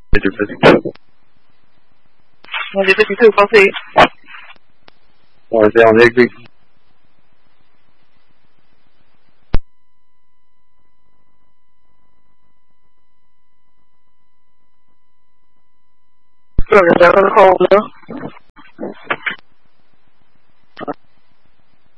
des petits. Des petits peu, vous pensez? On va faire en électrique. Regarde encore là.